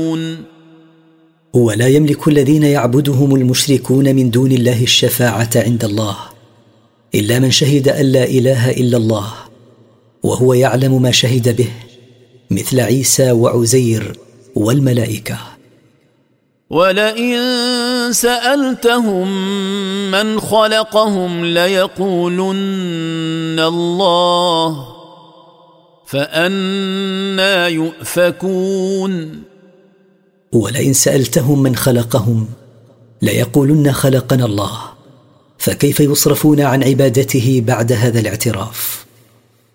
ولا يملك الذين يعبدهم المشركون من دون الله الشفاعة عند الله إلا من شهد أن لا إله إلا الله وهو يعلم ما شهد به، مثل عيسى وعزير والملائكة. ولئن سألتهم من خلقهم ليقولن الله فأنى يؤفكون. ولئن سألتهم من خلقهم ليقولن خلقنا الله، فكيف يصرفون عن عبادته بعد هذا الاعتراف؟